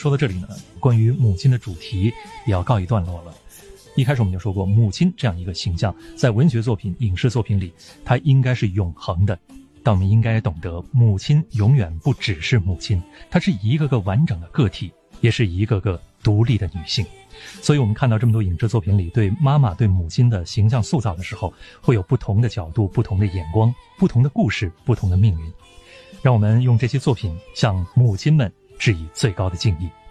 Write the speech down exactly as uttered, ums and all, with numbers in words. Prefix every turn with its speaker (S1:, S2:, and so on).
S1: 说到这里呢，关于母亲的主题也要告一段落了。一开始我们就说过，母亲这样一个形象在文学作品、影视作品里，它应该是永恒的。但我们应该懂得，母亲永远不只是母亲，她是一个个完整的个体，也是一个个独立的女性。所以我们看到这么多影视作品里对妈妈、对母亲的形象塑造的时候，会有不同的角度、不同的眼光、不同的故事、不同的命运。让我们用这些作品向母亲们致以最高的敬意。